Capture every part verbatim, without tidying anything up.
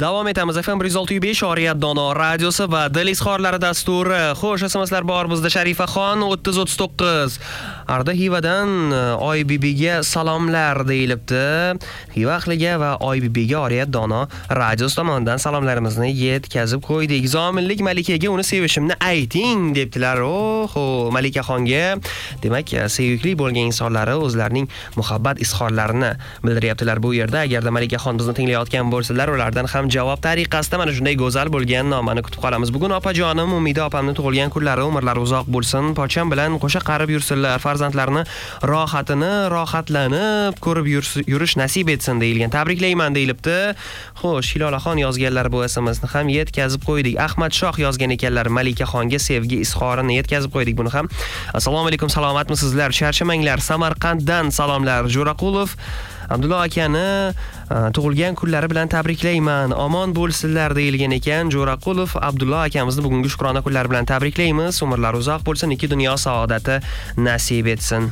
Davom etamiz. F M bir yuz olti nuqta besh Oriyat Dono radiosi va Dil izhorlari dasturi. Xo'sh, S M Slar bor bizda. Sharifaxon o'ttiz o'ttiz to'qqiz. Arda Hivadan Oybibiga salomlar deyilibdi. Hiva ahliga va Oybibiga Oriyat Dono radiosi tomonidan salomlarimizni yetkazib qo'ydik. Zominlik Malikaga uni sevishimni ayting debdilar. Oho, Malikaxonga demak, sevimli bo'lgan insonlari o'zlarining muhabbat izhorlarini bildiryaptilar bu yerda. Agarda Malikaxon bizni tinglayotgan bo'lsalar, ulardan ham javob tariqasida mana shunday go'zal bo'lgan nomani kutib qolamiz. Bugun opajonim Umida opamning tug'ilgan kunlari, umrlari uzoq bo'lsin. Pocham bilan qo'sha qarib yursinlar. Farzandlarni rohatini, rohatlanib ko'rib yurish nasib etsin deyilgan. Tabriklayman deyilibdi. Xo'sh, Hilolaxon yozganlar bu S M Sni ham yetkazib qo'ydik. Ahmad Shoh yozgan ekanlar. Malikaxonga sevgi izhorini yetkazib qo'ydik buni ham. Assalomu alaykum, salomatmisizlar? Charchamanglar. Samarqanddan salomlar. Jo'raqulov Abdulla akani tug'ilgan kunlari bilan tabriklayman. Omon bo'lsinlar deyilgan ekan. Jo'raqulov Abdulla akamizni bugungi shukrona kunlari bilan tabriklaymiz. Umrlari uzoq bo'lsin, ikki dunyo saodati nasib etsin.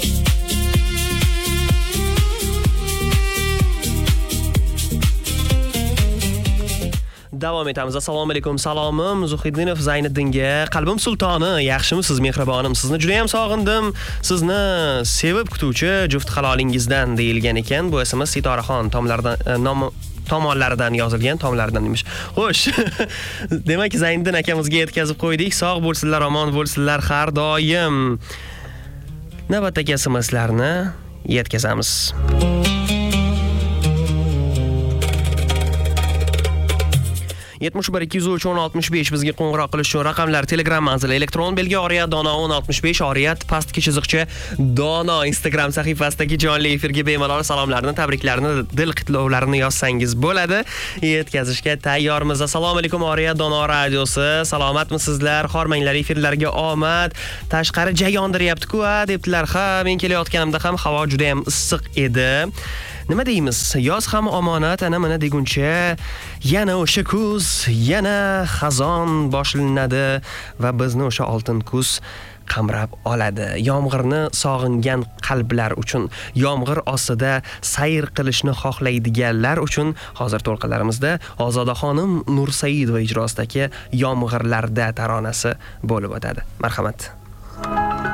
Davom etamiz. Assalomu alaykum. Salomim Zuhiddinov Zayniddinga. Qalbim sultoni, yaxshimisiz, mehribonim? Sizni juda ham sog'indim. Sizni sevib kutuvchi juft halolingizdan deyilgan ekan. Bu S M S Sitoraxon tomlaridan nom tomonlaridan yozilgan, tomlaridan emish. Xo'sh. Demak, Zayniddin akamizga yetkazib qo'ydik. Sog' bo'lsinlar, omon bo'lsinlar har doim. Navbatdagi S M Slarni yetkazamiz. yetmish bir ikki yuz uch o'n oltmish besh bizga qo'ng'iroq qilish uchun raqamlar: Telegram manzili, elektron belgi Oriyat Dono o'n oltmish besh, Oriyat pastki chiziqcha Dono Instagram sahifasidagi jonli efirga bemalol salomlarni, tabriklarni, dil qitlovlarini yozsangiz bo'ladi. Yetkazishga tayyormiz. Assalomu alaykum Oriyat Dono radiosi. Salomatmisizlar? Xormanglar, efirlarga omad. Tashqari jay yondiryapti-ku, debdilar. Ha, men kelayotganimda ham havo juda ham issiq edi. Nima deymiz? Yoz ham omonat, ana mana deguncha yana o'sha kuz, yana xazon boshlanadi va bizni o'sha oltin kuz qamrab oladi. Yomg'irni sog'ingan qalblar uchun, yomg'ir ostida sayr qilishni xohlaydiganlar uchun hozir to'lqinlarimizda Ozodaxonim Nursaidova ijrosidagi Yomg'irlarda taronasi bo'lib o'tadi. Marhamat.